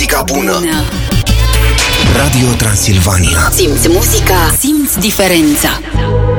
muzica bună. Radio Transilvania. Simți muzica, simți diferența.